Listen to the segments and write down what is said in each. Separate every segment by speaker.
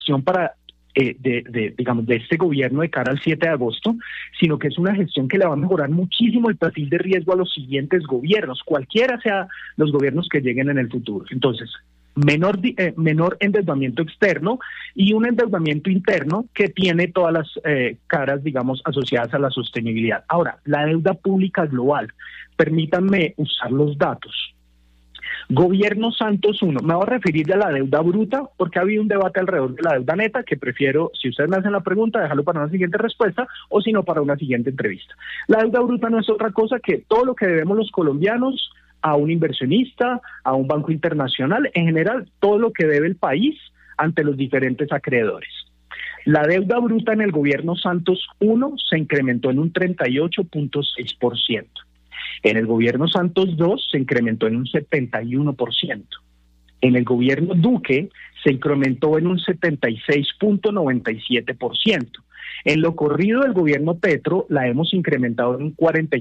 Speaker 1: para digamos, de este gobierno de cara al 7 de agosto, sino que es una gestión que le va a mejorar muchísimo el perfil de riesgo a los siguientes gobiernos, cualquiera sea los gobiernos que lleguen en el futuro. Entonces, menor endeudamiento externo y un endeudamiento interno que tiene todas las caras, digamos, asociadas a la sostenibilidad. Ahora, la deuda pública global, permítanme usar los datos. Gobierno Santos 1, me voy a referir a la deuda bruta porque ha habido un debate alrededor de la deuda neta que prefiero, si ustedes me hacen la pregunta, dejarlo para una siguiente respuesta o si no para una siguiente entrevista. La deuda bruta no es otra cosa que todo lo que debemos los colombianos a un inversionista, a un banco internacional, en general todo lo que debe el país ante los diferentes acreedores. La deuda bruta en el gobierno Santos 1 se incrementó en un 38.6%. En el gobierno Santos 2 se incrementó en un 71%. En el gobierno Duque se incrementó en un 76.97%. En lo corrido del gobierno Petro la hemos incrementado en un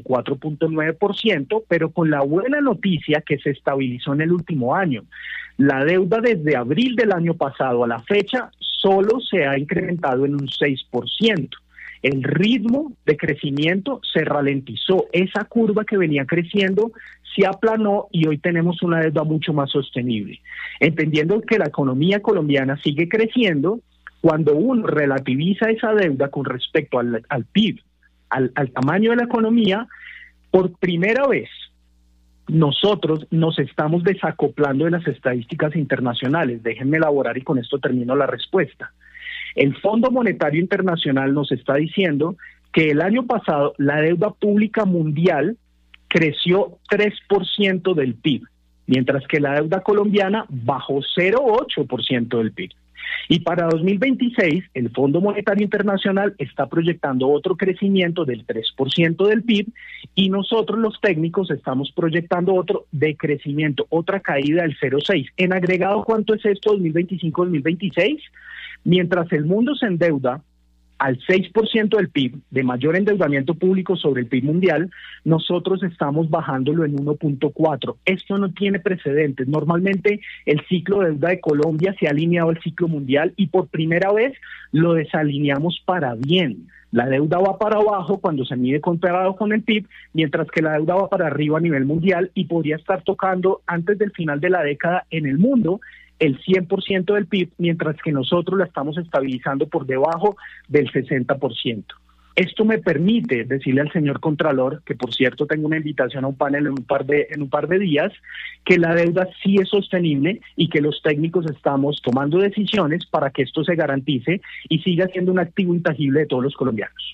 Speaker 1: 44.9%, pero con la buena noticia que se estabilizó en el último año. La deuda desde abril del año pasado a la fecha solo se ha incrementado en un 6%. El ritmo de crecimiento se ralentizó. Esa curva que venía creciendo se aplanó y hoy tenemos una deuda mucho más sostenible. Entendiendo que la economía colombiana sigue creciendo, cuando uno relativiza esa deuda con respecto al PIB, al tamaño de la economía, por primera vez nosotros nos estamos desacoplando de las estadísticas internacionales. Déjenme elaborar y con esto termino la respuesta. El Fondo Monetario Internacional nos está diciendo que el año pasado la deuda pública mundial creció 3% del PIB, mientras que la deuda colombiana bajó 0,8% del PIB. Y para 2026, el Fondo Monetario Internacional está proyectando otro crecimiento del 3% del PIB y nosotros los técnicos estamos proyectando otro decrecimiento, otra caída del 0,6%. En agregado, ¿cuánto es esto 2025-2026? Mientras el mundo se endeuda al 6% del PIB, de mayor endeudamiento público sobre el PIB mundial, nosotros estamos bajándolo en 1.4. Esto no tiene precedentes. Normalmente el ciclo de deuda de Colombia se ha alineado al ciclo mundial y por primera vez lo desalineamos para bien. La deuda va para abajo cuando se mide comparado con el PIB, mientras que la deuda va para arriba a nivel mundial y podría estar tocando antes del final de la década en el mundo el 100% del PIB, mientras que nosotros la estamos estabilizando por debajo del 60%. Esto me permite decirle al señor Contralor, que por cierto tengo una invitación a un panel en un par de días, que la deuda sí es sostenible y que los técnicos estamos tomando decisiones para que esto se garantice y siga siendo un activo intangible de todos los colombianos.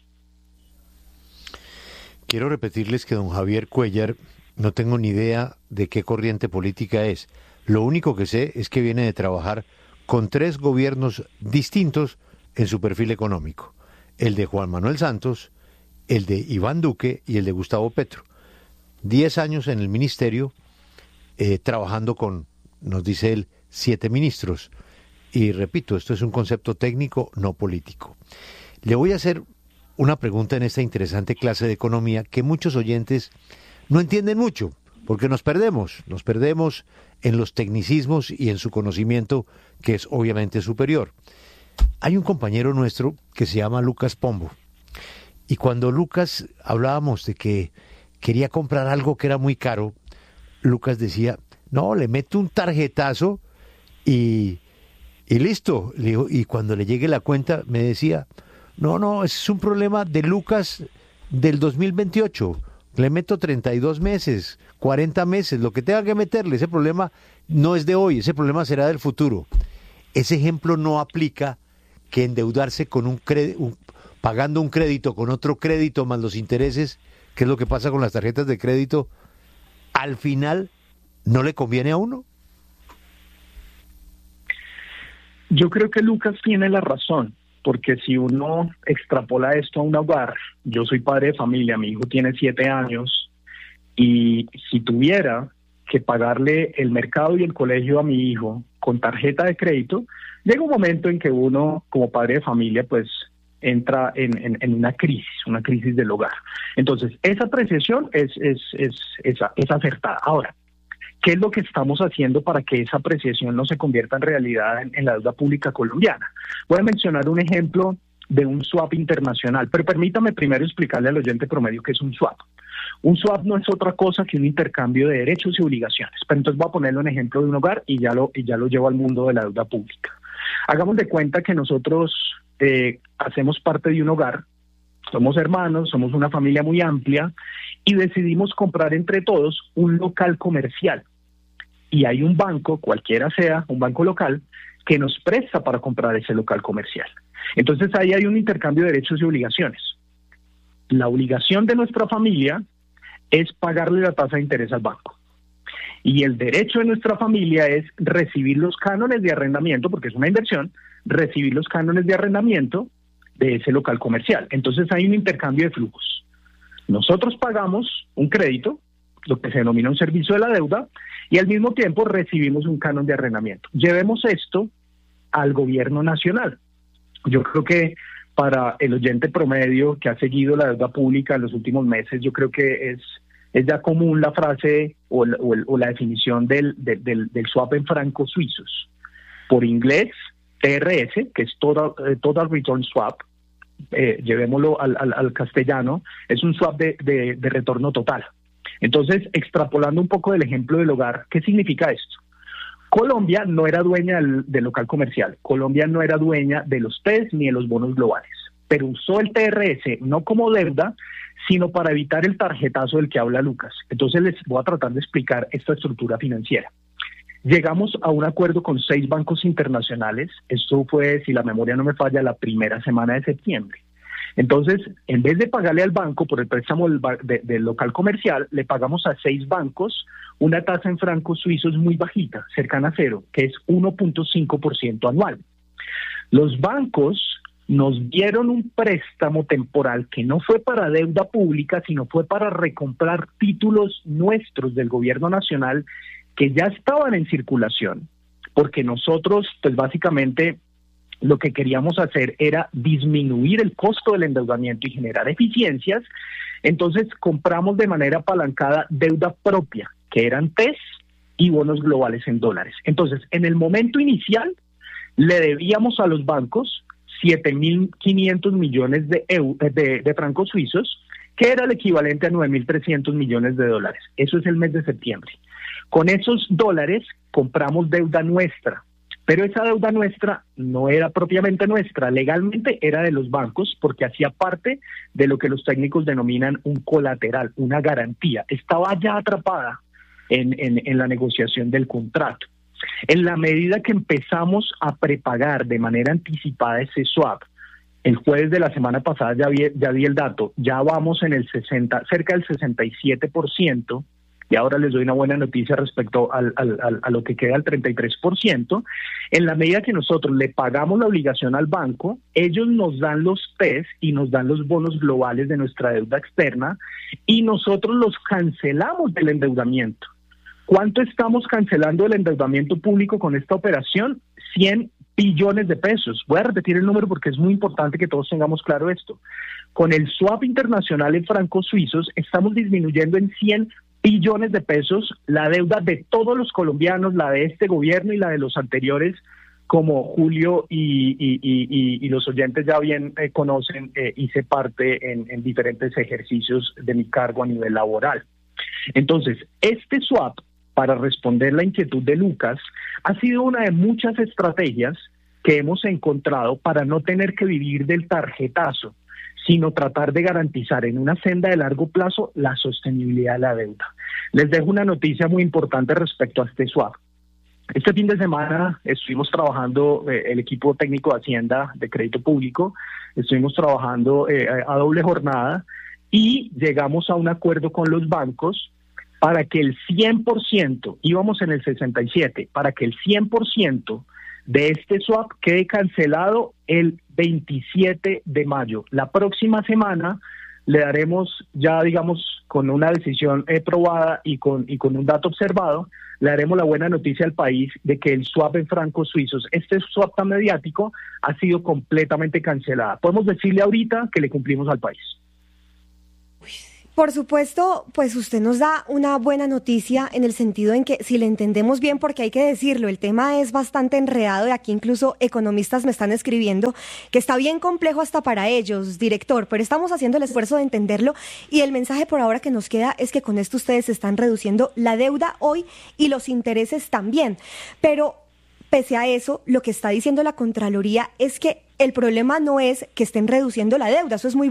Speaker 2: Quiero repetirles que don Javier Cuéllar, no tengo ni idea de qué corriente política es. Lo único que sé es que viene de trabajar con 3 gobiernos distintos en su perfil económico. El de Juan Manuel Santos, el de Iván Duque y el de Gustavo Petro. 10 años en el ministerio, trabajando con, nos dice él, 7 ministros. Y repito, esto es un concepto técnico, no político. Le voy a hacer una pregunta en esta interesante clase de economía que muchos oyentes no entienden mucho, porque nos perdemos en los tecnicismos y en su conocimiento, que es obviamente superior. Hay un compañero nuestro que se llama Lucas Pombo, y cuando Lucas hablábamos de que quería comprar algo que era muy caro, Lucas decía, no, le meto un tarjetazo y listo. Le digo, y cuando le llegue la cuenta me decía, no, ese es un problema de Lucas del 2028. Le meto 32 meses, 40 meses, lo que tenga que meterle. Ese problema no es de hoy, ese problema será del futuro. Ese ejemplo no aplica que endeudarse con pagando un crédito con otro crédito más los intereses, que es lo que pasa con las tarjetas de crédito, al final no le conviene a uno.
Speaker 1: Yo creo que Lucas tiene la razón, porque si uno extrapola esto a un hogar, yo soy padre de familia, mi hijo tiene 7 años, y si tuviera que pagarle el mercado y el colegio a mi hijo con tarjeta de crédito, llega un momento en que uno, como padre de familia, pues entra en una crisis del hogar. Entonces, esa apreciación es acertada. Ahora, ¿qué es lo que estamos haciendo para que esa apreciación no se convierta en realidad en la deuda pública colombiana? Voy a mencionar un ejemplo de un swap internacional, pero permítame primero explicarle al oyente promedio qué es un swap. Un swap no es otra cosa que un intercambio de derechos y obligaciones, pero entonces voy a ponerlo en ejemplo de un hogar y ya lo llevo al mundo de la deuda pública. Hagamos de cuenta que nosotros hacemos parte de un hogar, somos hermanos, somos una familia muy amplia y decidimos comprar entre todos un local comercial. Y hay un banco, cualquiera sea, un banco local, que nos presta para comprar ese local comercial. Entonces ahí hay un intercambio de derechos y obligaciones. La obligación de nuestra familia es pagarle la tasa de interés al banco. Y el derecho de nuestra familia es recibir los cánones de arrendamiento, porque es una inversión, recibir los cánones de arrendamiento de ese local comercial. Entonces hay un intercambio de flujos. Nosotros pagamos un crédito, lo que se denomina un servicio de la deuda, y al mismo tiempo recibimos un canon de arrendamiento. Llevemos esto al gobierno nacional. Yo creo que para el oyente promedio que ha seguido la deuda pública en los últimos meses, yo creo que es ya común la frase o la definición del swap en francos suizos. Por inglés, TRS, que es Total Return Swap, llevémoslo al castellano, es un swap de retorno total. Entonces, extrapolando un poco del ejemplo del hogar, ¿qué significa esto? Colombia no era dueña del local comercial, Colombia no era dueña de los TES ni de los bonos globales, pero usó el TRS no como deuda, sino para evitar el tarjetazo del que habla Lucas. Entonces les voy a tratar de explicar esta estructura financiera. Llegamos a un acuerdo con 6 bancos internacionales, esto fue, si la memoria no me falla, la primera semana de septiembre. Entonces, en vez de pagarle al banco por el préstamo del local comercial, le pagamos a 6 bancos una tasa en francos suizos muy bajita, cercana a cero, que es 1.5% anual. Los bancos nos dieron un préstamo temporal que no fue para deuda pública, sino fue para recomprar títulos nuestros del gobierno nacional que ya estaban en circulación, porque nosotros, pues básicamente, lo que queríamos hacer era disminuir el costo del endeudamiento y generar eficiencias. Entonces compramos de manera apalancada deuda propia, que eran TES y bonos globales en dólares. Entonces, en el momento inicial, le debíamos a los bancos 7.500 millones de francos suizos, que era el equivalente a 9.300 millones de dólares. Eso es el mes de septiembre. Con esos dólares compramos deuda nuestra, pero esa deuda nuestra no era propiamente nuestra, legalmente era de los bancos porque hacía parte de lo que los técnicos denominan un colateral, una garantía. Estaba ya atrapada en la negociación del contrato. En la medida que empezamos a prepagar de manera anticipada ese swap, el jueves de la semana pasada ya vi el dato, ya vamos en el cerca del 67%, y ahora les doy una buena noticia respecto a lo que queda al 33%. En la medida que nosotros le pagamos la obligación al banco, ellos nos dan los TES y nos dan los bonos globales de nuestra deuda externa y nosotros los cancelamos del endeudamiento. ¿Cuánto estamos cancelando del endeudamiento público con esta operación? 100 billones de pesos. Voy a repetir el número porque es muy importante que todos tengamos claro esto. Con el swap internacional en francos suizos estamos disminuyendo en 100 billones de pesos la deuda de todos los colombianos, la de este gobierno y la de los anteriores, como Julio y los oyentes ya bien conocen, hice parte en diferentes ejercicios de mi cargo a nivel laboral. Entonces, este swap, para responder la inquietud de Lucas, ha sido una de muchas estrategias que hemos encontrado para no tener que vivir del tarjetazo, sino tratar de garantizar en una senda de largo plazo la sostenibilidad de la deuda. Les dejo una noticia muy importante respecto a este swap. Este fin de semana estuvimos trabajando, el equipo técnico de Hacienda de Crédito Público, estuvimos trabajando a doble jornada y llegamos a un acuerdo con los bancos para que el 100%, íbamos en el 67%, para que el 100% de este swap quede cancelado el 27 de mayo. La próxima semana le daremos, ya digamos, con una decisión probada y con un dato observado, le daremos la buena noticia al país de que el swap en francos suizos, este swap tan mediático, ha sido completamente cancelada. Podemos decirle ahorita que le cumplimos al país.
Speaker 3: Por supuesto, pues usted nos da una buena noticia en el sentido en que si le entendemos bien, porque hay que decirlo, el tema es bastante enredado y aquí incluso economistas me están escribiendo que está bien complejo hasta para ellos, director, pero estamos haciendo el esfuerzo de entenderlo y el mensaje por ahora que nos queda es que con esto ustedes están reduciendo la deuda hoy y los intereses también. Pero pese a eso, lo que está diciendo la Contraloría es que el problema no es que estén reduciendo la deuda, eso es muy